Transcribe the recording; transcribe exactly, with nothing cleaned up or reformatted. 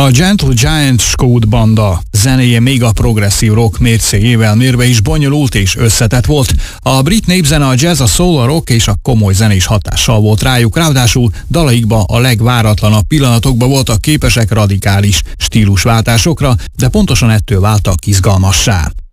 A Gentle Giant skót banda zenéje még a progresszív rock mércéjével mérve is bonyolult és összetett volt. A brit népzene, a jazz, a soul, a rock és a komoly zenés hatással volt rájuk, ráadásul dalaikba a legváratlanabb pillanatokban voltak képesek radikális stílusváltásokra, de pontosan ettől váltak izgalmassá.